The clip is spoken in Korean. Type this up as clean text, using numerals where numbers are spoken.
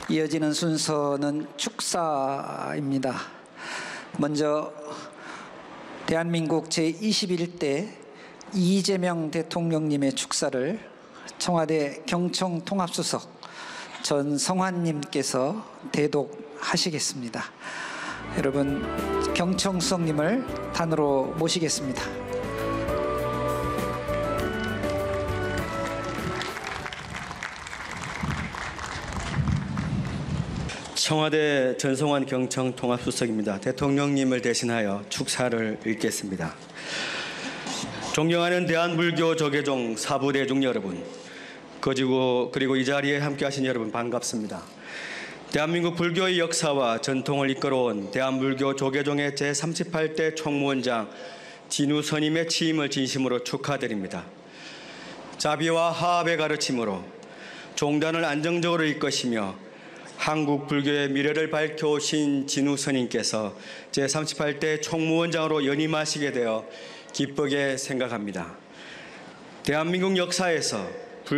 이어지는 순서는 축사입니다. 먼저 대한민국 제21대 이재명 대통령님의 축사를 청와대 경청통합수석 전성환님께서 대독하시겠습니다. 여러분, 경청수석님을 단으로 모시겠습니다. 청와대 전성환 경청통합수석입니다. 대통령님을 대신하여 축사를 읽겠습니다. 존경하는 대한불교 조계종 사부대중 여러분, 그리고 이 자리에 함께하신 여러분 반갑습니다. 대한민국 불교의 역사와 전통을 이끌어온 대한불교 조계종의 제38대 총무원장 진우 스님의 취임을 진심으로 축하드립니다. 자비와 화합의 가르침으로 종단을 안정적으로 이끄시며 한국 불교의 미래를 밝혀오신 진우 스님께서 제38대 총무원장으로 연임하시게 되어 기쁘게 생각합니다. 대한민국 역사에서